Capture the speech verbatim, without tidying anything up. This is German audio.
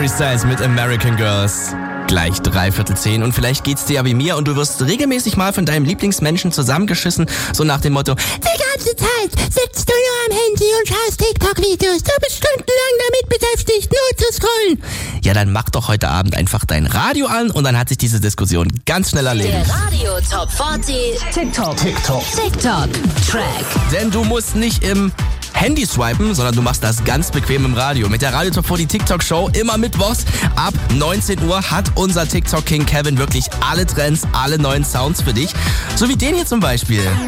Harry Styles mit American Girls. Gleich dreiviertel zehn und vielleicht geht's dir ja wie mir und du wirst regelmäßig mal von deinem Lieblingsmenschen zusammengeschissen, so nach dem Motto: Die ganze Zeit sitzt du nur am Handy und schaust TikTok-Videos, du bist stundenlang damit beschäftigt, nur zu scrollen. Ja, dann mach doch heute Abend einfach dein Radio an und dann hat sich diese Diskussion ganz schnell erledigt. Der Radio Top vierzig TikTok. TikTok. TikTok. Track. Denn du musst nicht im Handy swipen, sondern du machst das ganz bequem im Radio. Mit der Radio Top vierzig TikTok Show immer mittwochs ab neunzehn Uhr hat unser TikTok King Kevin wirklich alle Trends, alle neuen Sounds für dich. So wie den hier zum Beispiel.